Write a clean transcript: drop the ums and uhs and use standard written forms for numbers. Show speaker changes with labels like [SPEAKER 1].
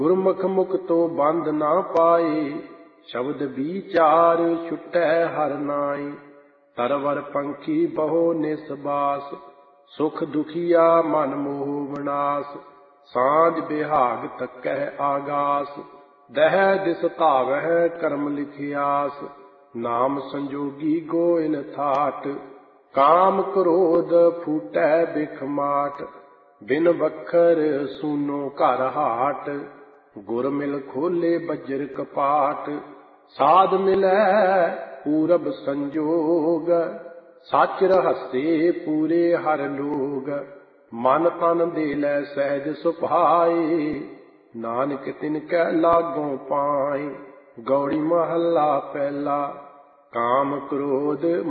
[SPEAKER 1] ਗੁਰਮੁਖ ਮੁਖ ਤੋਂ ਬੰਦ ਨਾ ਪਾਏ, ਸ਼ਬਦ ਵਿਚਾਰ ਛੁਟੈ ਹਰ ਨਾਈ। ਤਰਵਰ ਪੰਖੀ ਬਹੁ ਨਿਸਬਾਸ, ਸੁਖ ਦੁਖੀਆ ਮਨ ਮੋਹ ਵਿਨਾਸ਼। ਸਾਂਝ ਬਿਹਾਗ ਤੱਕਹਿ ਆਗਾਸ, ਦਹਿ ਦਿਸ ਧਾਵਹਿ ਕਰਮ ਲਿਖਿਆਸ। ਨਾਮ ਸੰਜੋਗੀ ਗੋਇਲ ਥਾਟ, ਕਾਮ ਕ੍ਰੋਧ ਫੂਟੈ ਬਿਖ ਮਾਟ। ਬਿਨ ਬਖਰ ਸੂਨੋ ਘਰ ਹਾਟ, ਗੁਰ ਮਿਲ ਖੋਲੇ ਬੱਜਰ ਕਪਾਟ। ਸਾਧ ਮਿਲੈ ਪੂਰਬ ਸੰਜੋਗ, ਸਚ ਰਹੱਸੇ ਪੂਰੇ ਹਰ ਲੋਗ। ਮਨ ਤਨ ਦੇ ਲੈ ਸਹਿਜ ਸੁਭਾਏ, ਨਾਨਕ ਤਿਨ ਕੈ ਲਾਗੋਂ ਪਾਏ। ਗੌੜੀ ਮਹੱਲਾ ਪਹਿਲਾ। ਕਾਮ ਕ੍ਰੋਧ